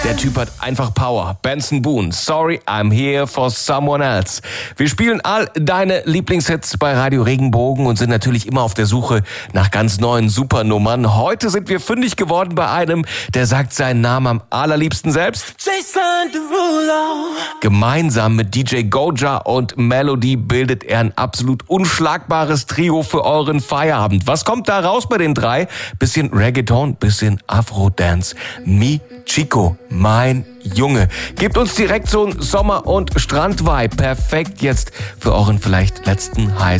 Der Typ hat einfach Power. Benson Boone, Sorry, I'm here for someone else. Wir spielen all deine Lieblingshits bei Radio Regenbogen und sind natürlich immer auf der Suche nach ganz neuen Supernummern. Heute sind wir fündig geworden bei einem, der sagt seinen Namen am allerliebsten selbst. Jason Derulo. Gemeinsam mit DJ Goja und Melody bildet er ein absolut unschlagbares Trio für euren Feierabend. Was kommt da raus bei den drei? Bisschen Reggaeton, bisschen Afro-Dance. Mi Chico, mein Junge. Gebt uns direkt so einen Sommer- und Strand-Vibe. Perfekt jetzt für euren vielleicht letzten heißen